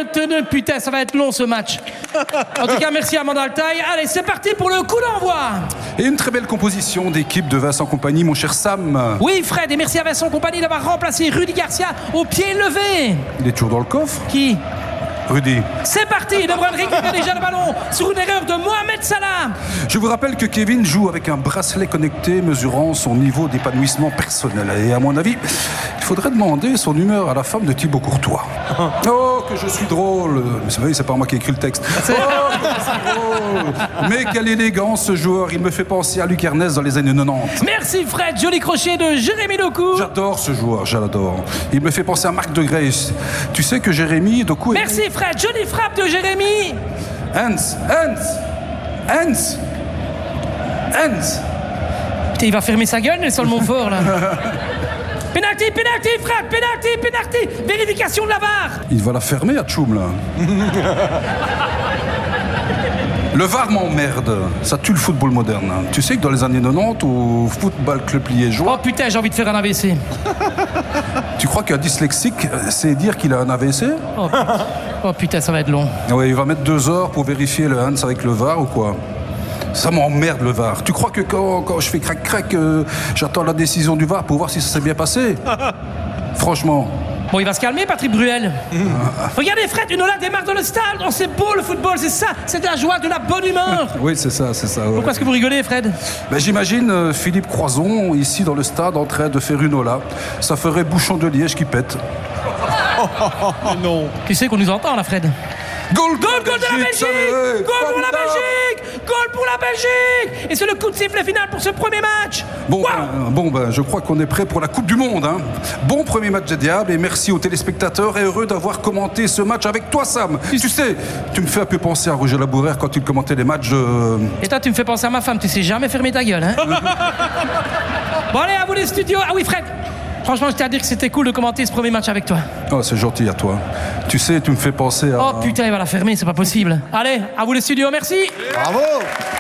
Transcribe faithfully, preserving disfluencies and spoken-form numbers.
vingt-deux. Putain, ça va être long ce match. En tout cas, merci à Amanda Altaï. Allez, c'est parti pour le coup d'envoi. Et une très belle composition d'équipe de Vincent Compagnie, mon cher Sam. Oui, Fred, et merci à Vincent Compagnie d'avoir remplacé Rudy Garcia au pied levé. Il est toujours dans le coffre, Qui Rudy. C'est parti, De Bruyne récupère déjà le ballon sur une erreur de Mohamed Salah. Je vous rappelle que Kevin joue avec un bracelet connecté mesurant son niveau d'épanouissement personnel. Et à mon avis, il faudrait demander son humeur à la femme de Thibaut Courtois. Oh, que je suis drôle. Mais c'est vrai, c'est pas moi qui ai écrit le texte. Oh, que je suis drôle. Mais quelle élégance ce joueur. Il me fait penser à Luc Ernest dans les années quatre-vingt-dix. Merci Fred, joli crochet de Jérémy Doku. J'adore ce joueur, j'adore. Il me fait penser à Marc de Grey. Tu sais que Jérémy Doku... Est... Merci Fred, jolie frappe de Jérémy. Hans, Hans, Hans, Hans. Putain, il va fermer sa gueule, Nelson Montfort, là. Penalty, penalty, frappe, penalty, penalty. Vérification de la V A R. Il va la fermer à Tchoum, là. Le V A R m'emmerde. Ça tue le football moderne. Tu sais que dans les années quatre-vingt-dix, au football club liégeois... Oh putain, j'ai envie de faire un A V C. Tu crois qu'un dyslexique, c'est dire qu'il a un A V C? Oh putain, oh, putain ça va être long. Oui, il va mettre deux heures pour vérifier le Hans avec le V A R ou quoi? Ça m'emmerde le V A R. Tu crois que quand, quand je fais crac-crac, euh, j'attends la décision du V A R pour voir si ça s'est bien passé? Franchement. Bon, il va se calmer, Patrick Bruel. Ah. Regardez, Fred, une Ola démarre dans le stade. Oh, c'est beau le football, c'est ça. C'est de la joie, de la bonne humeur. Oui, c'est ça, c'est ça. Ouais. Pourquoi est-ce que vous rigolez, Fred? Ben, j'imagine euh, Philippe Croison, ici dans le stade, en train de faire une Ola. Ça ferait bouchon de liège qui pète. Oh, oh, oh, oh. Non. Tu sais qu'on nous entend, là, Fred? Goal, goal, goal de la Belgique! Goal pour la Belgique! Goal pour la Belgique! Et c'est le coup de sifflet final pour ce premier match. Bon, wow. ben, bon ben, je crois qu'on est prêt pour la Coupe du Monde. Hein. Bon premier match des Diables et merci aux téléspectateurs et heureux d'avoir commenté ce match avec toi, Sam. Tu, tu sais, tu me fais un peu penser à Roger Labourer quand il commentait les matchs. Euh... Et toi, tu me fais penser à ma femme. Tu sais jamais fermer ta gueule, hein? Bon, allez, à vous les studios. Ah oui, Fred. Franchement, je tiens à dire que c'était cool de commenter ce premier match avec toi. Oh, c'est gentil à toi. Tu sais, tu me fais penser à... Oh putain, il va la fermer, c'est pas possible. Allez, à vous les studios, merci. Bravo.